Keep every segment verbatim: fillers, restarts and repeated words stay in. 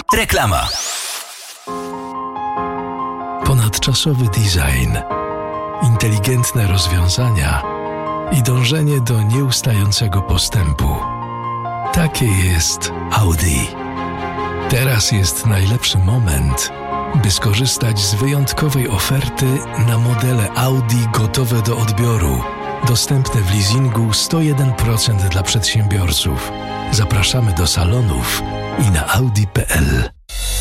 Reklama. Ponadczasowy design, inteligentne rozwiązania i dążenie do nieustającego postępu. Takie jest Audi. Teraz jest najlepszy moment, by skorzystać z wyjątkowej oferty na modele Audi gotowe do odbioru. Dostępne w leasingu sto jeden procent dla przedsiębiorców. Zapraszamy do salonów i na audi kropka p l.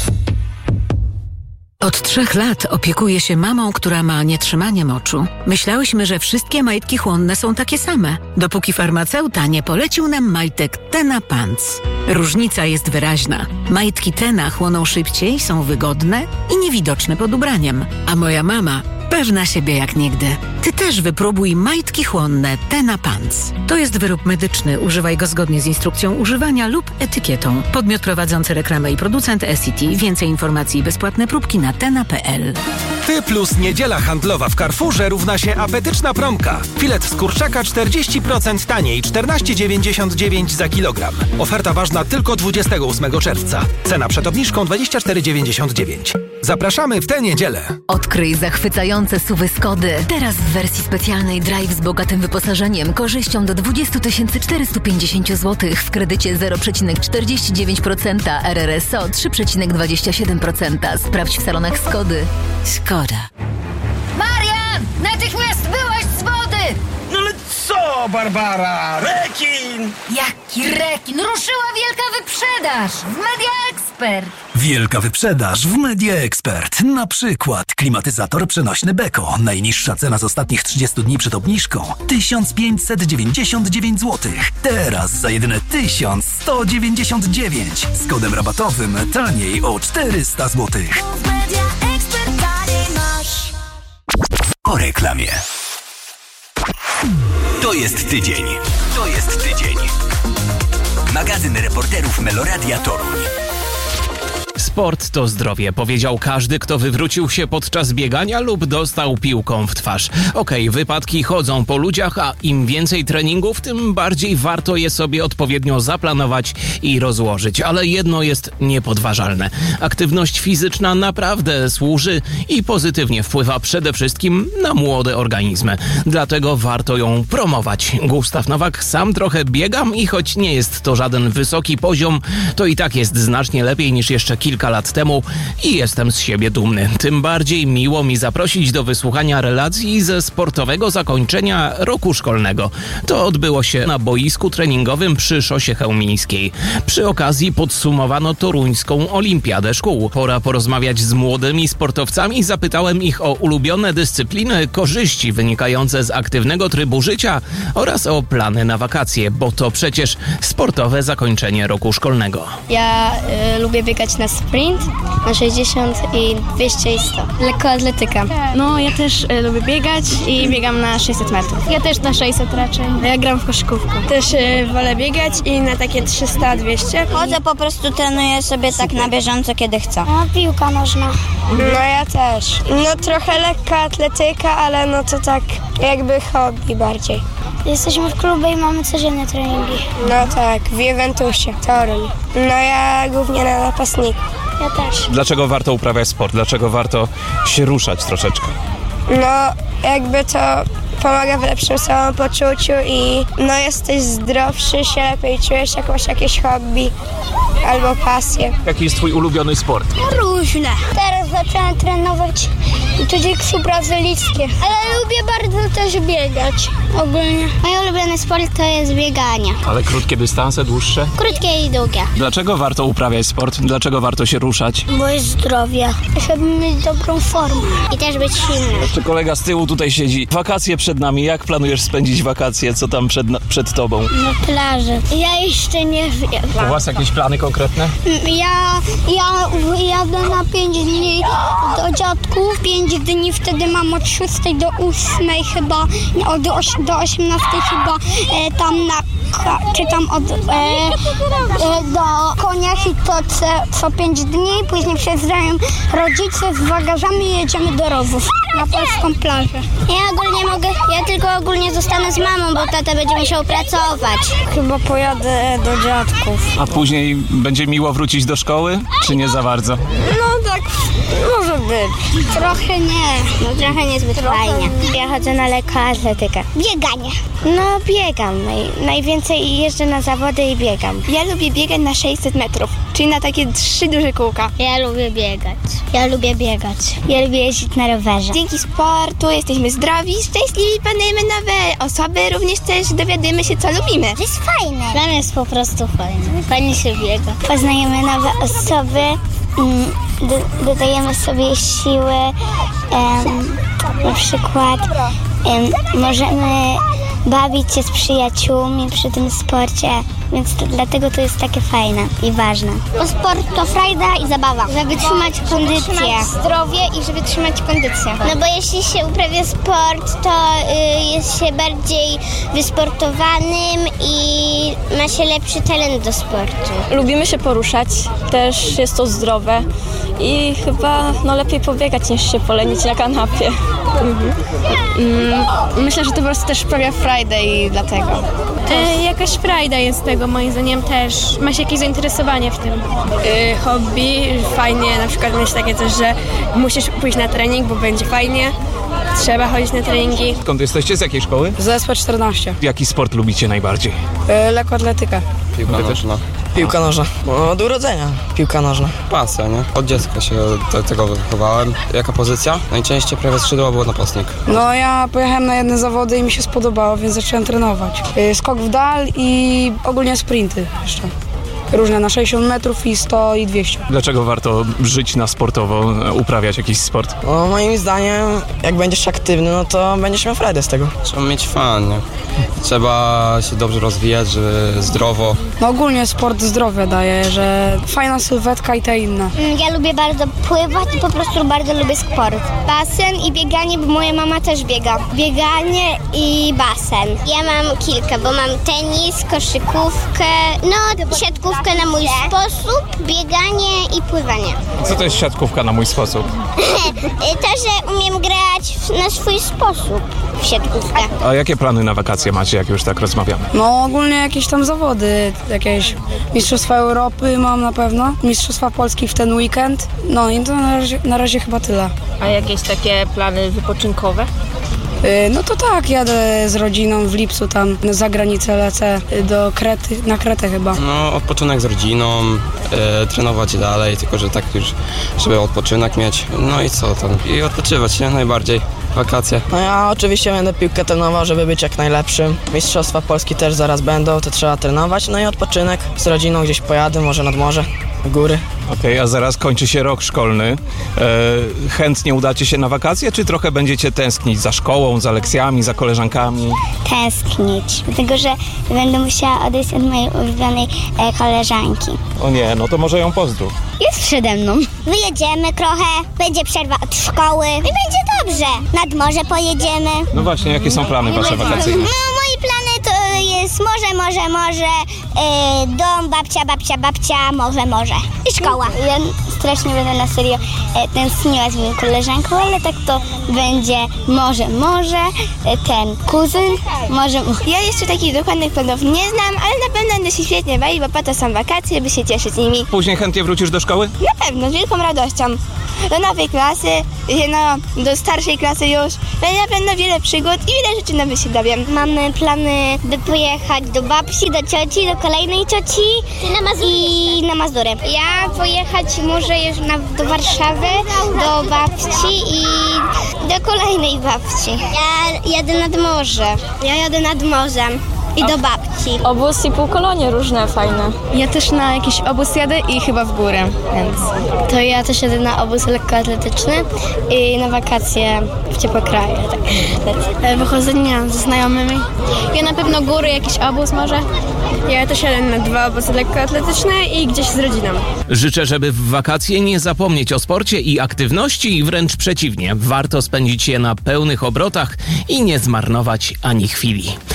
Od trzech lat opiekuję się mamą, która ma nietrzymanie moczu. Myślałyśmy, że wszystkie majtki chłonne są takie same, dopóki farmaceuta nie polecił nam majtek Tena Pants. Różnica jest wyraźna. Majtki Tena chłoną szybciej, są wygodne i niewidoczne pod ubraniem. A moja mama pewna siebie jak nigdy. Ty też wypróbuj majtki chłonne Tena Pants. To jest wyrób medyczny. Używaj go zgodnie z instrukcją używania lub etykietą. Podmiot prowadzący reklamę i producent S E T. Więcej informacji i bezpłatne próbki na tena kropka p l. Ty plus niedziela handlowa w Carrefourze równa się apetyczna promka. Filet z kurczaka czterdzieści procent taniej, czternaście dziewięćdziesiąt dziewięć za kilogram. Oferta ważna tylko dwudziestego ósmego czerwca. Cena przed obniżką dwadzieścia cztery dziewięćdziesiąt dziewięć. Zapraszamy w tę niedzielę. Odkryj zachwycające suwy Skody. Teraz w wersji specjalnej Drive z bogatym wyposażeniem, korzyścią do dwadzieścia tysięcy czterysta pięćdziesiąt złotych w kredycie zero przecinek czterdzieści dziewięć procent, R R S O trzy przecinek dwadzieścia siedem procent. Sprawdź w salonach Skody. Skoda. Marian! Natychmiast wyłaź z wody! No ale co, Barbara? Rekin! Jaki rekin? Ruszyła wielka wyprzedaż w Media Expert. Wielka wyprzedaż w Media Expert. Na przykład klimatyzator przenośny Beko. Najniższa cena z ostatnich trzydziestu dni przed obniżką tysiąc pięćset dziewięćdziesiąt dziewięć złotych. Teraz za jedyne tysiąc sto dziewięćdziesiąt dziewięć. Z kodem rabatowym taniej o czterysta złotych. Po reklamie. To jest tydzień. To jest tydzień. Magazyn reporterów Meloradia Toruń. Sport to zdrowie, powiedział każdy, kto wywrócił się podczas biegania lub dostał piłką w twarz. Okej, wypadki chodzą po ludziach, a im więcej treningów, tym bardziej warto je sobie odpowiednio zaplanować i rozłożyć. Ale jedno jest niepodważalne. Aktywność fizyczna naprawdę służy i pozytywnie wpływa przede wszystkim na młode organizmy. Dlatego warto ją promować. Gustaw Nowak: sam trochę biegam i choć nie jest to żaden wysoki poziom, to i tak jest znacznie lepiej niż jeszcze kilka lat temu i jestem z siebie dumny. Tym bardziej miło mi zaprosić do wysłuchania relacji ze sportowego zakończenia roku szkolnego. To odbyło się na boisku treningowym przy Szosie Chełmińskiej. Przy okazji podsumowano toruńską olimpiadę szkół. Pora porozmawiać z młodymi sportowcami. Zapytałem ich o ulubione dyscypliny, korzyści wynikające z aktywnego trybu życia oraz o plany na wakacje, bo to przecież sportowe zakończenie roku szkolnego. Ja y, lubię biegać na sprint, na sześćdziesiąt i dwieście i sto. Lekkoatletyka. No, ja też y, lubię biegać i biegam na sześćset metrów. Ja też na sześćset raczej. Ja gram w koszykówkę. Też y, wolę biegać i na takie trzysta dwieście. Chodzę, po prostu trenuję sobie tak na bieżąco, kiedy chcę. No, piłka nożna. No, ja też. No, trochę lekka atletyka, ale no to tak jakby hobby bardziej. Jesteśmy w klubie i mamy codzienne treningi. No tak, w Juventusie, Toruń. No, ja głównie na napastniku. Ja też. Dlaczego warto uprawiać sport? Dlaczego warto się ruszać troszeczkę? No, jakby to pomaga w lepszym samopoczuciu i no jesteś zdrowszy, się lepiej czujesz, jak masz jakieś hobby albo pasję. Jaki jest twój ulubiony sport? Różne. Teraz zacząłem trenować jiu-jitsu brazylijskie, ale lubię bardzo też biegać ogólnie. Mój ulubiony sport to jest bieganie. Ale krótkie dystanse, dłuższe? Krótkie i długie. Dlaczego warto uprawiać sport? Dlaczego warto się ruszać? Bo jest zdrowie, żeby mieć dobrą formę i też być silny. Jeszcze kolega z tyłu tutaj siedzi. Wakacje przed nami. Jak planujesz spędzić wakacje? Co tam przed, przed tobą? Na plaży. Ja jeszcze nie wiem. U was jakieś plany konkretne? Ja, ja jadę na pięć dni do dziadków. pięć dni wtedy mam od szóstej do ósmej chyba, od oś, do osiemnastej chyba e, tam na, czy tam od e, e, do Koniach i to co, co pięć dni. Później przyjeżdżają rodzice z bagażami i jedziemy do Rowów. na polską plażę. Ja ogólnie mogę, ja tylko ogólnie zostanę z mamą, bo tata będzie musiał pracować. Chyba pojadę do dziadków. A później będzie miło wrócić do szkoły, czy nie za bardzo? No tak, może być. Trochę nie, no trochę niezbyt trochę. Fajnie. Ja chodzę na lekko atletykę. Bieganie. No biegam, Naj, najwięcej jeżdżę na zawody i biegam. Ja lubię biegać na sześćset metrów, czyli na takie trzy duże kółka. Ja lubię biegać. Ja lubię biegać. Ja lubię jeździć na rowerze. Dzięki sportu jesteśmy zdrowi, szczęśliwi, poznajemy nowe osoby, również też dowiadujemy się, co lubimy. To jest fajne. Dla mnie jest po prostu fajne. Fajnie się biega. Poznajemy nowe osoby, do, dodajemy sobie siły, um, na przykład um, możemy bawić się z przyjaciółmi przy tym sporcie, więc to, dlatego to jest takie fajne i ważne. Bo sport to frajda i zabawa, żeby trzymać kondycję. Trzymać zdrowie i żeby trzymać kondycję. No bo jeśli się uprawia sport, to y, jest się bardziej wysportowanym i ma się lepszy talent do sportu. Lubimy się poruszać, też jest to zdrowe i chyba no, lepiej pobiegać niż się polenić na kanapie. Mhm. Mm, myślę, że to po prostu też sprawia frajdę i dlatego. E, jakaś frajda jest z tego, moim zdaniem też. Ma się jakieś zainteresowanie w tym. E, hobby, fajnie na przykład mieć takie coś, że musisz pójść na trening, bo będzie fajnie. Trzeba chodzić na treningi. Skąd jesteście? Z jakiej szkoły? Z S P czternaście. Jaki sport lubicie najbardziej? E, lekkoatletyka. Piłka nożna. Piłka nożna. No, od urodzenia. Piłka nożna. Pasja, nie? Od dziecka się do tego wychowałem. Jaka pozycja? Najczęściej prawie skrzydło było napastnik. No ja pojechałem na jedne zawody i mi się spodobało, więc zacząłem trenować. E, skok w dal i ogólnie sprinty jeszcze. Różne na sześćdziesiąt metrów i sto i dwieście. Dlaczego warto żyć na sportowo, uprawiać jakiś sport? No, moim zdaniem, jak będziesz aktywny, no to będziesz miał frajdę z tego. Trzeba mieć fan, nie? Trzeba się dobrze rozwijać, żeby zdrowo. No ogólnie sport zdrowie daje, że fajna sylwetka i te inne. Ja lubię bardzo pływać i po prostu bardzo lubię sport. Basen i bieganie, bo moja mama też biega. Bieganie i basen. Ja mam kilka, bo mam tenis, koszykówkę, no siatkówkę na mój sposób, bieganie i pływanie. Co to jest siatkówka na mój sposób? To, że umiem grać na swój sposób w siatkówkę. A jakie plany na wakacje macie, jak już tak rozmawiamy? No ogólnie jakieś tam zawody, jakieś Mistrzostwa Europy mam na pewno, Mistrzostwa Polski w ten weekend, no i to na razie, na razie chyba tyle. A jakieś takie plany wypoczynkowe? No to tak, jadę z rodziną w lipcu tam za granicę lecę do Krety, na Kretę chyba. No odpoczynek z rodziną, e, trenować dalej, tylko że tak już, żeby odpoczynek mieć. No i co tam? I odpoczywać, nie? Najbardziej. Wakacje. No ja oczywiście będę piłkę trenował, żeby być jak najlepszym. Mistrzostwa Polski też zaraz będą, to trzeba trenować. No i odpoczynek z rodziną gdzieś pojadę, może nad morze, w góry. Okej, okay, a zaraz kończy się rok szkolny. E, chętnie udacie się na wakacje, czy trochę będziecie tęsknić za szkołą, za lekcjami, za koleżankami? Tęsknić, dlatego że będę musiała odejść od mojej ulubionej e, koleżanki. O nie, no to może ją pozdrów. Jest przede mną. Wyjedziemy trochę, będzie przerwa od szkoły i będzie dobrze. Nad morze pojedziemy. No właśnie, jakie są plany wasze wakacyjne? No moje plany to jest morze, morze, morze, e, dom, babcia, babcia, babcia, morze, morze i szkoła. Ja strasznie będę na serio e, tęskniła z moją koleżanką, ale tak to będzie morze, morze, e, ten kuzyn, morze. Ja jeszcze takich dokładnych planów nie znam, ale na pewno będę się świetnie bawić, bo po to są wakacje, by się cieszyć nimi. Później chętnie wrócisz do szkoły? Na pewno, z wielką radością. Do nowej klasy, no, do starszej klasy już. Będzie na pewno wiele przygód i wiele rzeczy nowych się dowiem. Mamy plany, by pojechać do babci, do cioci, do kolejnej cioci i na Mazury. I na Mazury. Ja pojechać może już na, do Warszawy, do babci i do kolejnej babci. Ja jadę nad morze. Ja jadę nad morzem. I do babci. Obóz i półkolonie różne, fajne. Ja też na jakiś obóz jadę i chyba w górę, więc... To ja też jadę na obóz lekkoatletyczny i na wakacje w ciepłe kraje. Tak. Wychodzenia ze znajomymi. Ja na pewno góry, jakiś obóz może. Ja też jadę na dwa obozy lekkoatletyczne i gdzieś z rodziną. Życzę, żeby w wakacje nie zapomnieć o sporcie i aktywności i wręcz przeciwnie. Warto spędzić je na pełnych obrotach i nie zmarnować ani chwili.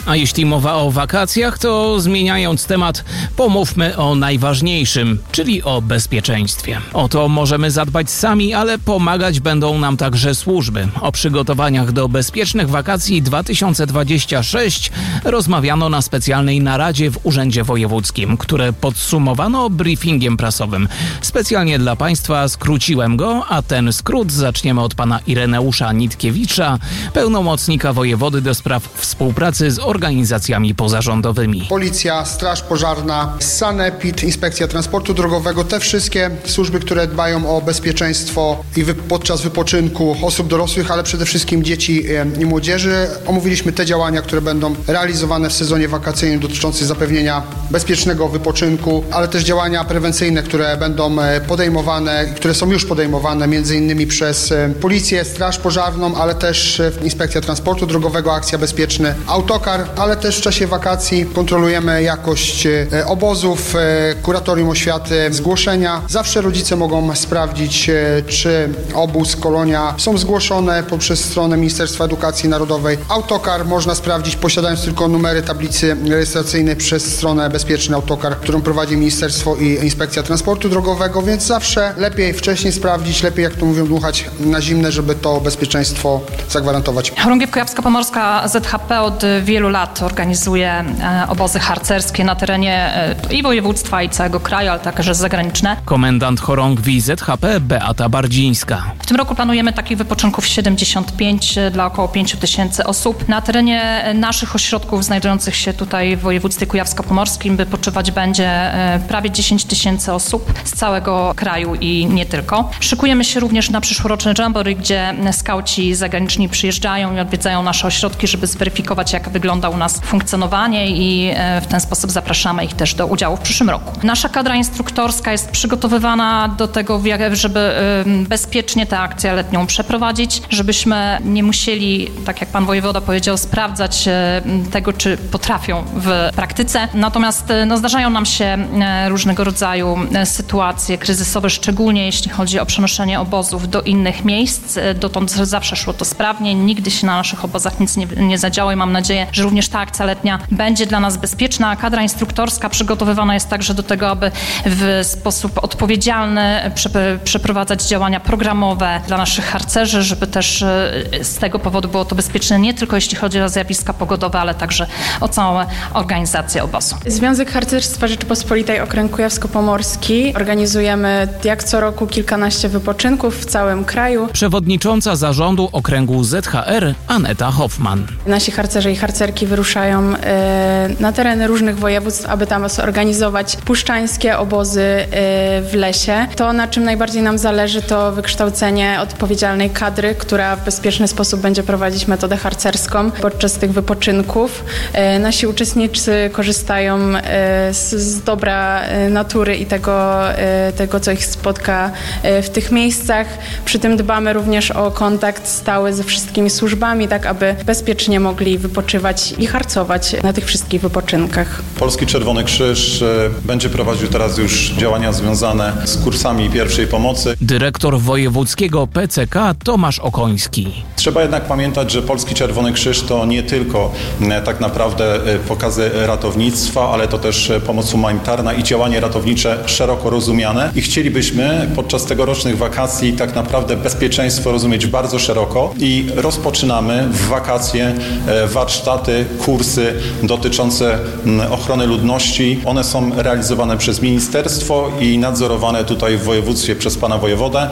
A jeśli mowa o wakacjach, to zmieniając temat, pomówmy o najważniejszym, czyli o bezpieczeństwie. O to możemy zadbać sami, ale pomagać będą nam także służby. O przygotowaniach do bezpiecznych wakacji dwa tysiące dwudziestego szóstego rozmawiano na specjalnej naradzie w Urzędzie Wojewódzkim, które podsumowano briefingiem prasowym. Specjalnie dla Państwa skróciłem go, a ten skrót zaczniemy od pana Ireneusza Nitkiewicza, pełnomocnika wojewody do spraw współpracy z organizacjami pozarządowymi. Policja, Straż Pożarna, Sanepid, Inspekcja Transportu Drogowego, te wszystkie służby, które dbają o bezpieczeństwo i wy- podczas wypoczynku osób dorosłych, ale przede wszystkim dzieci i młodzieży. Omówiliśmy te działania, które będą realizowane w sezonie wakacyjnym dotyczące zapewnienia bezpiecznego wypoczynku, ale też działania prewencyjne, które będą podejmowane, które są już podejmowane między innymi przez Policję, Straż Pożarną, ale też Inspekcja Transportu Drogowego, Akcja Bezpieczny Autokar, ale też w czasie wakacji kontrolujemy jakość obozów, kuratorium oświaty, zgłoszenia. Zawsze rodzice mogą sprawdzić, czy obóz, kolonia są zgłoszone poprzez stronę Ministerstwa Edukacji Narodowej. Autokar można sprawdzić, posiadając tylko numery tablicy rejestracyjnej przez stronę Bezpieczny Autokar, którą prowadzi Ministerstwo i Inspekcja Transportu Drogowego, więc zawsze lepiej wcześniej sprawdzić, lepiej, jak to mówią, dmuchać na zimne, żeby to bezpieczeństwo zagwarantować. Chorągiew Kujawsko-Pomorska Z H P od wielu lat organizuje obozy harcerskie na terenie i województwa, i całego kraju, ale także zagraniczne. Komendant Chorągwi Z H P Beata Bardzińska. W tym roku planujemy takich wypoczynków siedemdziesiąt pięć dla około pięć tysięcy osób. Na terenie naszych ośrodków znajdujących się tutaj w województwie kujawsko-pomorskim wypoczywać będzie prawie dziesięć tysięcy osób z całego kraju i nie tylko. Szykujemy się również na przyszłoroczny Jamboree, gdzie skauci zagraniczni przyjeżdżają i odwiedzają nasze ośrodki, żeby zweryfikować, jak wygląda u nas funkcjonowanie, i w ten sposób zapraszamy ich też do udziału w przyszłym roku. Nasza kadra instruktorska jest przygotowywana do tego, żeby bezpiecznie tę akcję letnią przeprowadzić, żebyśmy nie musieli, tak jak pan wojewoda powiedział, sprawdzać tego, czy potrafią w praktyce. Natomiast no, zdarzają nam się różnego rodzaju sytuacje kryzysowe, szczególnie jeśli chodzi o przenoszenie obozów do innych miejsc. Dotąd zawsze szło to sprawnie, nigdy się na naszych obozach nic nie, nie zadziało i mam nadzieję, że również ta akcja letnia będzie dla nas bezpieczna. Kadra instruktorska przygotowywana jest także do tego, aby w sposób odpowiedzialny przeprowadzać działania programowe dla naszych harcerzy, żeby też z tego powodu było to bezpieczne nie tylko jeśli chodzi o zjawiska pogodowe, ale także o całą organizację obozu. Związek Harcerstwa Rzeczypospolitej Okręg Kujawsko-Pomorski organizujemy jak co roku kilkanaście wypoczynków w całym kraju. Przewodnicząca zarządu okręgu Z H R Aneta Hoffman. Nasi harcerze i harcerki wyruszają e, na tereny różnych województw, aby tam zorganizować puszczańskie obozy e, w lesie. To, na czym najbardziej nam zależy, to wykształcenie odpowiedzialnej kadry, która w bezpieczny sposób będzie prowadzić metodę harcerską podczas tych wypoczynków. E, nasi uczestnicy korzystają e, z, z dobra natury i tego, e, tego, co ich spotka e, w tych miejscach. Przy tym dbamy również o kontakt stały ze wszystkimi służbami, tak aby bezpiecznie mogli wypoczywać i harcować na tych wszystkich wypoczynkach. Polski Czerwony Krzyż będzie prowadził teraz już działania związane z kursami pierwszej pomocy. Dyrektor wojewódzkiego P C K Tomasz Okoński. Trzeba jednak pamiętać, że Polski Czerwony Krzyż to nie tylko tak naprawdę pokazy ratownictwa, ale to też pomoc humanitarna i działanie ratownicze szeroko rozumiane. I chcielibyśmy podczas tegorocznych wakacji tak naprawdę bezpieczeństwo rozumieć bardzo szeroko i rozpoczynamy w wakacje warsztaty, kursy dotyczące ochrony ludności. One są realizowane przez ministerstwo i nadzorowane tutaj w województwie przez pana wojewodę.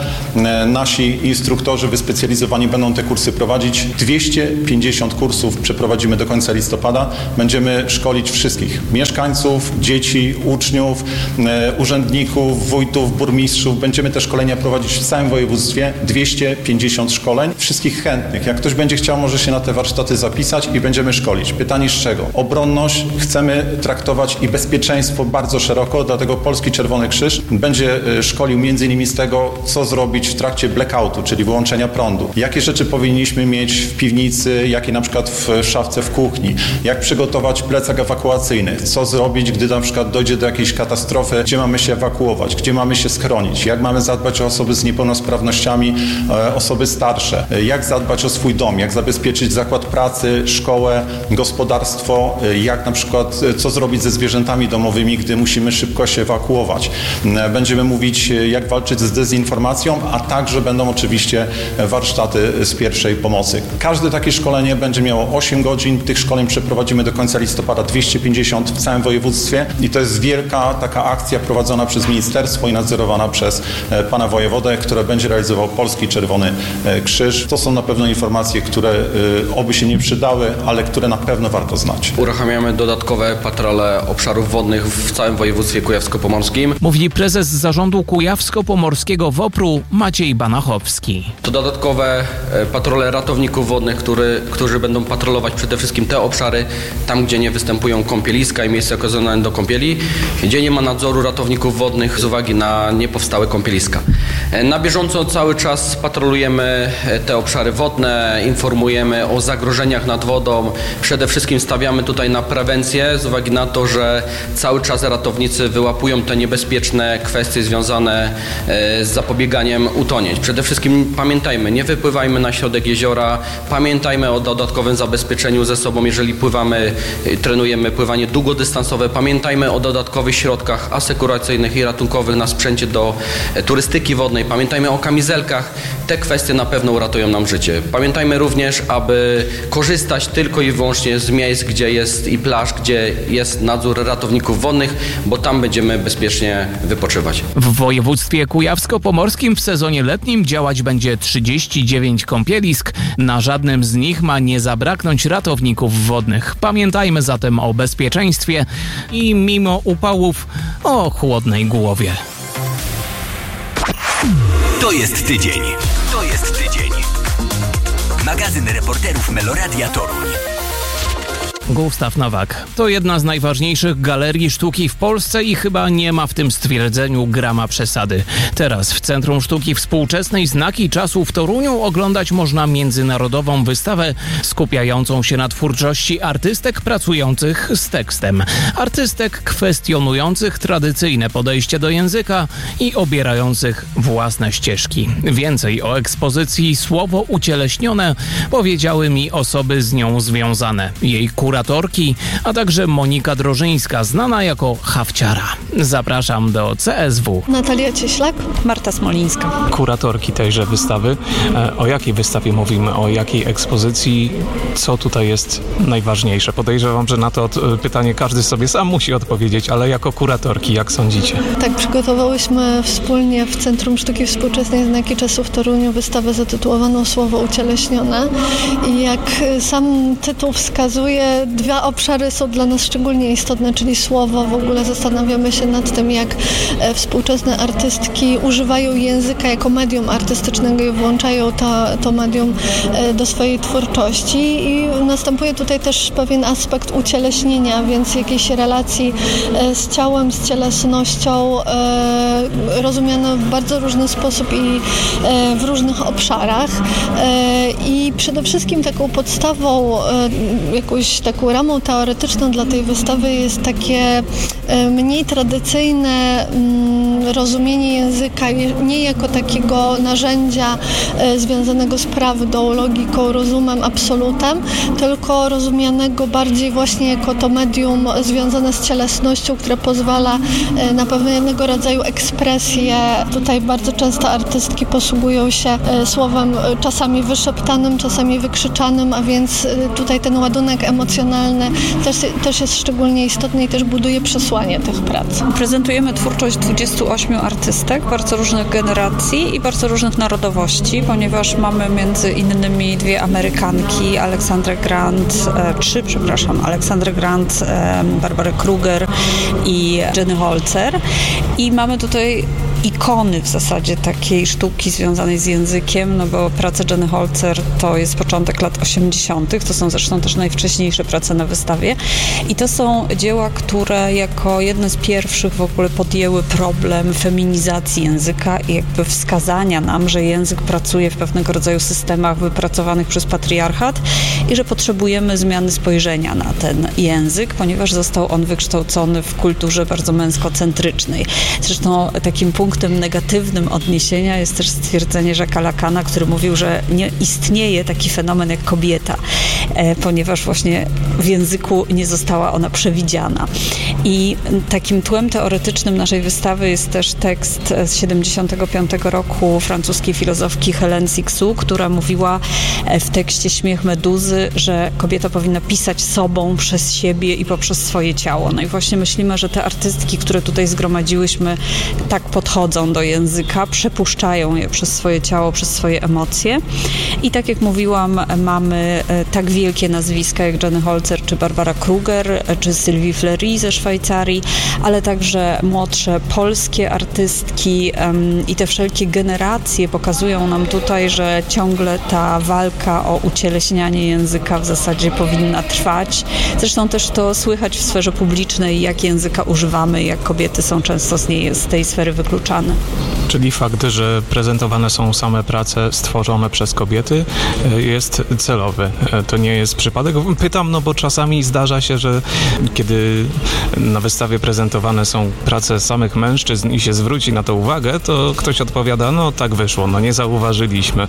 Nasi instruktorzy wyspecjalizowani będą te kursy prowadzić. dwieście pięćdziesiąt kursów przeprowadzimy do końca listopada. Będziemy szkolić wszystkich mieszkańców, dzieci, uczniów, urzędników, wójtów, burmistrzów. Będziemy te szkolenia prowadzić w całym województwie. dwieście pięćdziesiąt szkoleń. Wszystkich chętnych. Jak ktoś będzie chciał, może się na te warsztaty zapisać i będziemy szkolić. Pytanie z czego? Obronność chcemy traktować i bezpieczeństwo bardzo szeroko, dlatego Polski Czerwony Krzyż będzie szkolił między innymi z tego, co zrobić w trakcie blackoutu, czyli wyłączenia prądu. Jakie rzeczy powinniśmy mieć w piwnicy, jakie na przykład w szafce w kuchni. Jak przygotować plecak ewakuacyjny. Co zrobić, gdy na przykład dojdzie do jakiejś katastrofy, gdzie mamy się ewakuować, gdzie mamy się schronić. Jak mamy zadbać o osoby z niepełnosprawnościami, osoby starsze. Jak zadbać o swój dom, jak zabezpieczyć zakład pracy, szkołę, gospodarstwo, jak na przykład co zrobić ze zwierzętami domowymi, gdy musimy szybko się ewakuować. Będziemy mówić, jak walczyć z dezinformacją, a także będą oczywiście warsztaty z pierwszej pomocy. Każde takie szkolenie będzie miało osiem godzin. Tych szkoleń przeprowadzimy do końca listopada dwieście pięćdziesiąt w całym województwie i to jest wielka taka akcja prowadzona przez ministerstwo i nadzorowana przez pana wojewodę, która będzie realizował Polski Czerwony Krzyż. To są na pewno informacje, które oby się nie przydały, ale które na pewno warto znać. Uruchamiamy dodatkowe patrole obszarów wodnych w całym województwie kujawsko-pomorskim. Mówi prezes zarządu kujawsko-pomorskiego WOPR-u Maciej Banachowski. To dodatkowe patrole ratowników wodnych, który, którzy będą patrolować przede wszystkim te obszary, tam gdzie nie występują kąpieliska i miejsca okazjonalne do kąpieli, gdzie nie ma nadzoru ratowników wodnych z uwagi na niepowstałe kąpieliska. Na bieżąco cały czas patrolujemy te obszary wodne, informujemy o zagrożeniach nad wodą. Przede wszystkim stawiamy tutaj na prewencję z uwagi na to, że cały czas ratownicy wyłapują te niebezpieczne kwestie związane z zapobieganiem utonięć. Przede wszystkim pamiętajmy, nie wypływajmy na środek jeziora, pamiętajmy o dodatkowym zabezpieczeniu ze sobą, jeżeli pływamy, trenujemy pływanie długodystansowe, pamiętajmy o dodatkowych środkach asekuracyjnych i ratunkowych na sprzęcie do turystyki wodnej, pamiętajmy o kamizelkach. Te kwestie na pewno uratują nam życie. Pamiętajmy również, aby korzystać tylko i wyłącznie z miejsc, gdzie jest i plaż, gdzie jest nadzór ratowników wodnych, bo tam będziemy bezpiecznie wypoczywać. W województwie kujawsko-pomorskim w sezonie letnim działać będzie trzydzieści dziewięć kąpielisk. Na żadnym z nich ma nie zabraknąć ratowników wodnych. Pamiętajmy zatem o bezpieczeństwie i mimo upałów o chłodnej głowie. To jest tydzień. To jest tydzień. Magazyn reporterów Meloradia Toruń. Gustaw Nowak to jedna z najważniejszych galerii sztuki w Polsce i chyba nie ma w tym stwierdzeniu grama przesady. Teraz w Centrum Sztuki Współczesnej Znaki Czasu w Toruniu oglądać można międzynarodową wystawę skupiającą się na twórczości artystek pracujących z tekstem. Artystek kwestionujących tradycyjne podejście do języka i obierających własne ścieżki. Więcej o ekspozycji Słowo ucieleśnione powiedziały mi osoby z nią związane. Jej kuratorki, a także Monika Drożyńska, znana jako Hawciara. Zapraszam do C S W. Natalia Cieślak, Marta Smolińska. Kuratorki tejże wystawy. O jakiej wystawie mówimy? O jakiej ekspozycji? Co tutaj jest najważniejsze? Podejrzewam, że na to pytanie każdy sobie sam musi odpowiedzieć, ale jako kuratorki, jak sądzicie? Tak, przygotowałyśmy wspólnie w Centrum Sztuki Współczesnej Znaki Czasu w Toruniu wystawę zatytułowaną Słowo ucieleśnione. I jak sam tytuł wskazuje, dwa obszary są dla nas szczególnie istotne, czyli słowo. W ogóle zastanawiamy się nad tym, jak współczesne artystki używają języka jako medium artystycznego i włączają to, to medium do swojej twórczości. I następuje tutaj też pewien aspekt ucieleśnienia, więc jakiejś relacji z ciałem, z cielesnością, rozumiano w bardzo różny sposób i w różnych obszarach. I przede wszystkim taką podstawą, jakąś taką ramą teoretyczną dla tej wystawy jest takie mniej tradycyjne rozumienie języka nie jako takiego narzędzia związanego z prawdą, logiką, rozumem, absolutem, tylko rozumianego bardziej właśnie jako to medium związane z cielesnością, które pozwala na pewnego rodzaju ekspresję. Tutaj bardzo często artystki posługują się słowem czasami wyszeptanym, czasami wykrzyczanym, a więc tutaj ten ładunek emocjonalny też, też jest szczególnie istotny i też buduje przesłanie tych prac. Prezentujemy twórczość dwudziestu ośmiu artystek bardzo różnych generacji i bardzo różnych narodowości, ponieważ mamy między innymi dwie Amerykanki, Alexandrę Grant, e, trzy, przepraszam, Alexandrę Grant, e, Barbarę Kruger i Jenny Holzer. I mamy tutaj ikony w zasadzie takiej sztuki związanej z językiem, no bo prace Jenny Holzer to jest początek lat osiemdziesiątych. To są zresztą też najwcześniejsze prace na wystawie. I to są dzieła, które jako jedne z pierwszych w ogóle podjęły problem feminizacji języka i jakby wskazania nam, że język pracuje w pewnego rodzaju systemach wypracowanych przez patriarchat i że potrzebujemy zmiany spojrzenia na ten język, ponieważ został on wykształcony w kulturze bardzo męskocentrycznej. Zresztą takim punktem punktem negatywnym odniesienia jest też stwierdzenie Jacques'a Lacana, który mówił, że nie istnieje taki fenomen jak kobieta, ponieważ właśnie w języku nie została ona przewidziana. I takim tłem teoretycznym naszej wystawy jest też tekst z siedemdziesiątego piątego roku francuskiej filozofki Hélène Cixous, która mówiła w tekście Śmiech Meduzy, że kobieta powinna pisać sobą przez siebie i poprzez swoje ciało. No i właśnie myślimy, że te artystki, które tutaj zgromadziłyśmy, tak podchodzą do języka, przepuszczają je przez swoje ciało, przez swoje emocje. I tak jak mówiłam, mamy tak wielkie nazwiska jak Jenny Holzer, czy Barbara Kruger, czy Sylvie Fleury ze Szwajcarii, ale także młodsze polskie artystki um, i te wszelkie generacje pokazują nam tutaj, że ciągle ta walka o ucieleśnianie języka w zasadzie powinna trwać. Zresztą też to słychać w sferze publicznej, jak języka używamy, jak kobiety są często z niej, z tej sfery wykluczane. Czyli fakt, że prezentowane są same prace stworzone przez kobiety, jest celowy. To nie jest przypadek. Pytam, no bo czasami zdarza się, że kiedy na wystawie prezentowane są prace samych mężczyzn i się zwróci na to uwagę, to ktoś odpowiada, no tak wyszło, no nie zauważyliśmy.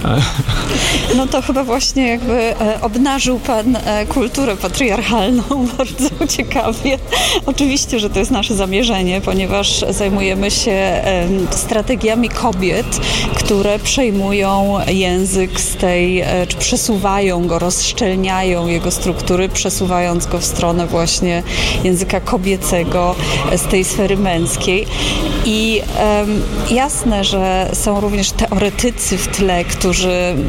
No to chyba właśnie jakby obnażył pan kulturę patriarchalną bardzo ciekawie. Oczywiście, że to jest nasze zamierzenie, ponieważ zajmujemy się strategiami kobiet, które przejmują język z tej, czy przesuwają go, rozszczelniają jego struktury, przesuwając go w stronę właśnie języka kobiecego z tej sfery męskiej. I um, jasne, że są również teoretycy w tle, którzy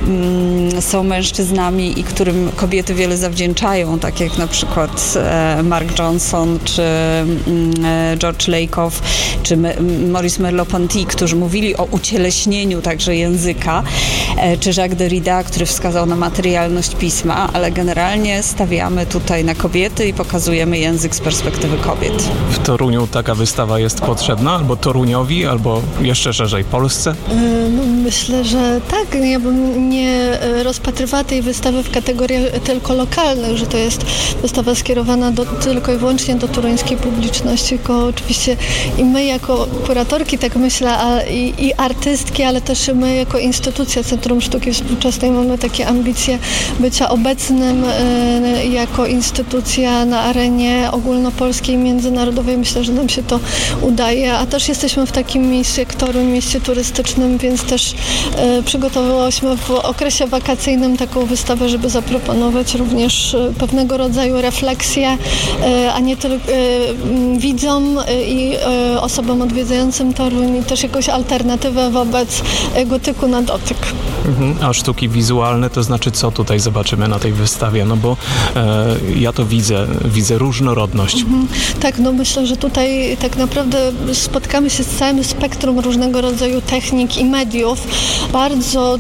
mm, są mężczyznami i którym kobiety wiele zawdzięczają, tak jak na przykład e, Mark Johnson, czy e, George Lakoff, czy Maurice Merleau-Ponty, którzy mówili o ucieleśnieniu także języka, e, czy Jacques Derrida, który wskazał na materialność pisma, ale generalnie stawiamy tutaj na kobiety i pokazujemy język z perspektywy kobiet. W Toruniu taka wystawa jest potrzebna? Albo Toruniowi, albo jeszcze szerzej Polsce? Myślę, że tak. Ja bym nie rozpatrywała tej wystawy w kategoriach tylko lokalnych, że to jest wystawa skierowana do, tylko i wyłącznie do toruńskiej publiczności, tylko oczywiście i my jako kuratorki, tak myślę, a, i, i artystki, ale też my jako instytucja Centrum Sztuki Współczesnej mamy takie ambicje bycia obecnym y, jako instytucja na arenie ogólnopolskiej, międzynarodowej. Myślę, że nam się to udaje, a też jesteśmy w takim miejscu jak Toruń, mieście turystycznym, więc też y, przygotowałyśmy w okresie wakacyjnym taką wystawę, żeby zaproponować również y, pewnego rodzaju refleksję, y, a nie tylko y, widzom y, i y, osobom odwiedzającym Toruń, i też jakąś alternatywę wobec y, gotyku na dotyk. Mhm. A sztuki wizualne, to znaczy co tutaj zobaczymy na tej wystawie? No bo e, ja to widzę, widzę różnorodność. Mhm. Tak, no myślę, że tutaj tak naprawdę spotkamy się z całym spektrum różnego rodzaju technik i mediów. Bardzo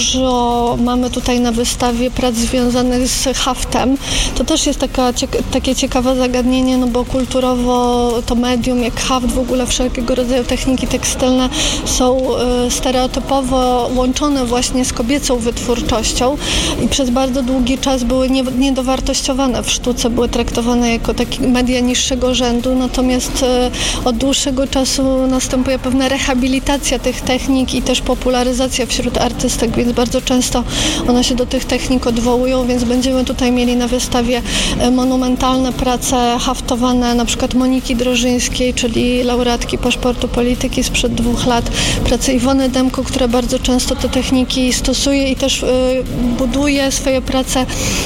dużo mamy tutaj na wystawie prac związanych z haftem. To też jest taka, cieka- takie ciekawe zagadnienie, no bo kulturowo to medium jak haft, w ogóle wszelkiego rodzaju techniki tekstylne są y, stereotypowo łączone właśnie z kobiecą wytwórczością i przez bardzo długi czas były nie, niedowartościowane w sztuce, były traktowane jako takie media niższego rzędu, natomiast y, od dłuższego czasu następuje pewna rehabilitacja tych technik i też popularyzacja wśród artystek, więc bardzo często one się do tych technik odwołują, więc będziemy tutaj mieli na wystawie monumentalne prace haftowane, na przykład Moniki Drożyńskiej, czyli laureatki Paszportu Polityki sprzed dwóch lat, prace Iwony Demko, która bardzo często te techniki stosuje i też y, buduje swoje prace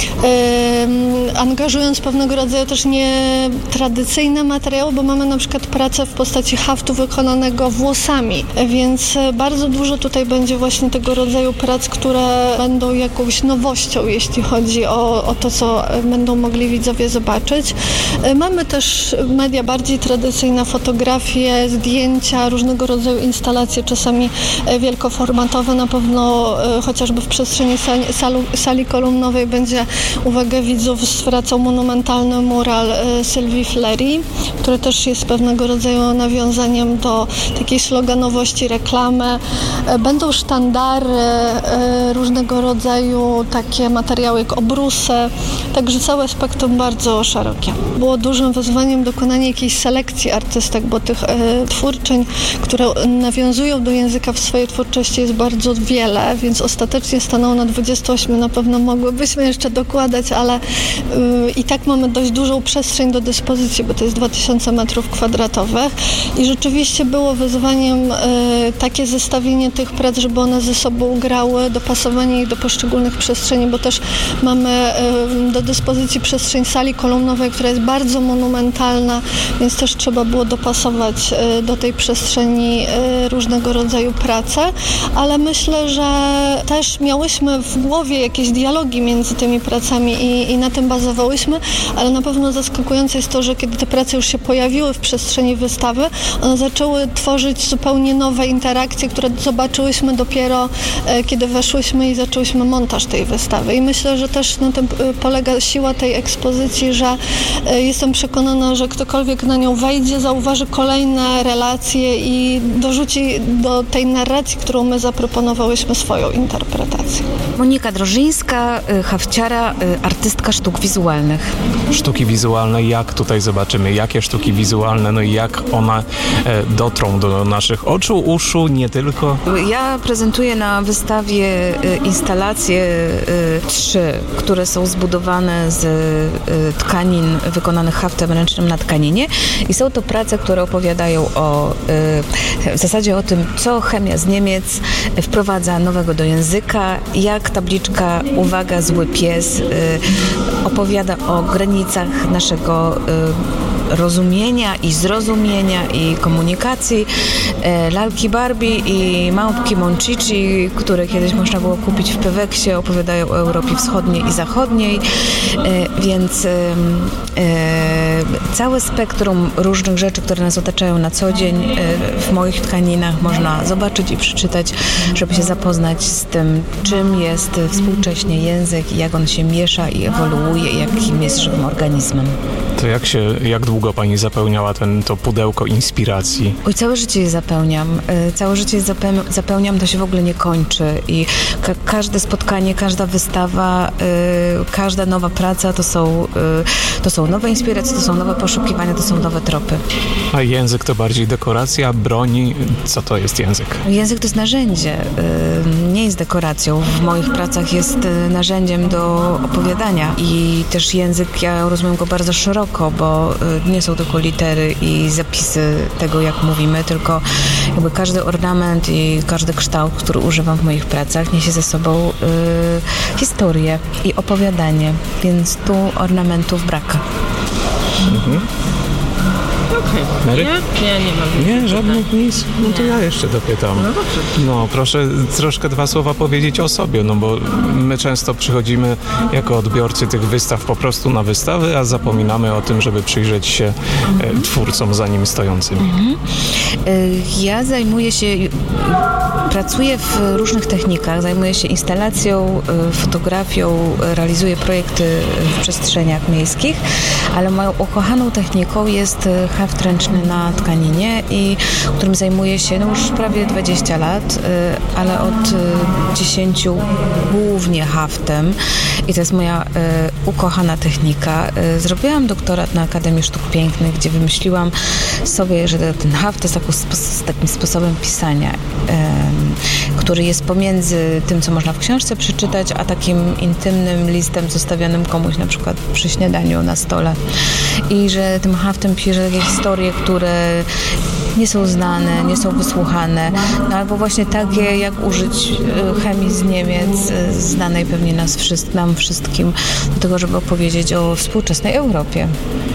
y, angażując pewnego rodzaju też nietradycyjne materiały, bo mamy na przykład pracę w postaci haftu wykonanego włosami, więc bardzo dużo tutaj będzie właśnie tego rodzaju prac, które będą jakąś nowością, jeśli chodzi o, o to, co będą mogli widzowie zobaczyć. Mamy też media bardziej tradycyjne, fotografie, zdjęcia, różnego rodzaju instalacje, czasami wielkoformatowe. Na pewno chociażby w przestrzeni sali, salu, sali kolumnowej będzie uwagę widzów zwracał monumentalny mural Sylvie Fleury, który też jest pewnego rodzaju nawiązaniem do takiej sloganowości reklamy. Będą sztandary, różnego rodzaju takie materiały jak obrusy, także całe spektrum bardzo szerokie. Było dużym wyzwaniem dokonanie jakiejś selekcji artystek, bo tych e, twórczyń, które nawiązują do języka w swojej twórczości jest bardzo wiele, więc ostatecznie stanęło na dwudziestu ośmiu. Na pewno mogłybyśmy jeszcze dokładać, ale yy, i tak mamy dość dużą przestrzeń do dyspozycji, bo to jest dwa tysiące metrów kwadratowych i rzeczywiście było wyzwaniem yy, takie zestawienie tych prac, żeby one ze sobą grały, dopasowanie ich do poszczególnych przestrzeni, bo też mamy yy, do dyspozycji przestrzeń sali kolumnowej, która jest bardzo monumentalna, więc też trzeba było dopasować yy, do tej przestrzeni yy, różnego rodzaju prace, ale myślę, że też miałyśmy w głowie jakieś dialogi między tymi pracami i, i na tym bazowałyśmy, ale na pewno zaskakujące jest to, że kiedy te prace już się pojawiły w przestrzeni wystawy, one zaczęły tworzyć zupełnie nowe interakcje, które zobaczyłyśmy dopiero e, kiedy weszłyśmy i zaczęłyśmy montaż tej wystawy. I myślę, że też na tym e, polega siła tej ekspozycji, że e, jestem przekonana, że ktokolwiek na nią wejdzie, zauważy kolejne relacje i dorzuci do tej narracji, którą my zaproponowałyśmy, swoją interpretację. Monika Drożyńska, hafciara, artystka sztuk wizualnych. Sztuki wizualne, jak tutaj zobaczymy, jakie sztuki wizualne, no i jak one dotrą do naszych oczu, uszu, nie tylko? Ja prezentuję na wystawie instalacje trzy, które są zbudowane z tkanin wykonanych haftem ręcznym na tkaninie i są to prace, które opowiadają o w zasadzie o tym, co chemia z Niemiec wprowadza nowego do języka, jak tabliczka uwaga, zły pies opowiada o granicach naszego rozumienia i zrozumienia i komunikacji. Lalki Barbie i małpki Monchichi, które kiedyś można było kupić w Peweksie, opowiadają o Europie Wschodniej i Zachodniej, więc całe spektrum różnych rzeczy, które nas otaczają na co dzień w moich tkaninach można zobaczyć i przeczytać, żeby się zapoznać z tym, czym jest współcześnie język i jak on się miesza i ewoluuje i jakim jest żywym organizmem. To jak się, jak długo pani zapełniała ten, to pudełko inspiracji? Oj, całe życie je zapełniam. Całe życie je zapełniam, to się w ogóle nie kończy i ka- każde spotkanie, każda wystawa, y, każda nowa praca to są, y, to są nowe inspiracje, to są nowe poszukiwania, to są nowe tropy. A język to bardziej dekoracja, broń? Co to jest język? Język to jest narzędzie, y, nie jest dekoracją. W moich pracach jest y, narzędziem do opowiadania i też język, ja rozumiem go bardzo szeroko, bo y, nie są tylko litery i zapisy tego, jak mówimy, tylko jakby każdy ornament i każdy kształt, który używam w moich pracach, niesie ze sobą y, historię i opowiadanie, więc tu ornamentów brak. Mhm. Okej. Mary? Nie? Nie, nie mam. Nie, żadnych nic. No to ja jeszcze dopytam. No dobrze. No, proszę troszkę dwa słowa powiedzieć o sobie, no bo my często przychodzimy jako odbiorcy tych wystaw po prostu na wystawy, a zapominamy o tym, żeby przyjrzeć się e, twórcom za nim stojącym. Mhm. Ja zajmuję się, pracuję w różnych technikach, zajmuję się instalacją, fotografią, realizuję projekty w przestrzeniach miejskich, ale moją ukochaną techniką jest haft ręczny na tkaninie i którym zajmuję się no już prawie dwadzieścia lat, ale od dziesięciu głównie haftem i to jest moja ukochana technika. Zrobiłam doktorat na Akademii Sztuk Pięknych, gdzie wymyśliłam sobie, że ten haft jest taką, takim sposobem pisania, który jest pomiędzy tym, co można w książce przeczytać, a takim intymnym listem zostawionym komuś na przykład przy śniadaniu na stole. I że tym haftem piszę takie historie, które nie są znane, nie są wysłuchane, no albo właśnie takie, jak użyć chemii z Niemiec, znanej pewnie nas wszyscy, nam wszystkim, do tego, żeby opowiedzieć o współczesnej Europie.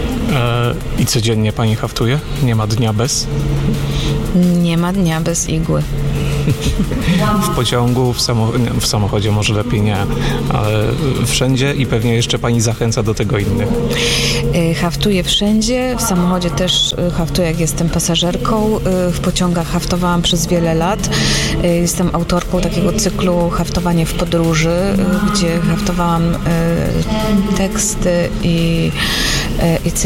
E, I codziennie pani haftuje? Nie ma dnia bez? Nie ma dnia bez igły. W pociągu, w, samoch- w samochodzie może lepiej nie, ale wszędzie i pewnie jeszcze pani zachęca do tego innych. Haftuję wszędzie, w samochodzie też haftuję, jak jestem pasażerką. W pociągach haftowałam przez wiele lat. Jestem autorką takiego cyklu Haftowanie w podróży, gdzie haftowałam teksty i, i